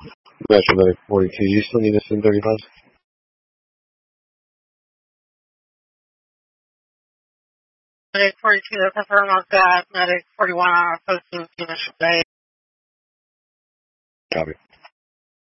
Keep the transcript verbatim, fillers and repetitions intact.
Metro Medic forty-two. You still need us in thirty-five? Medic forty-two, to confirm I've got Medic forty-one on our posted initial day. Copy.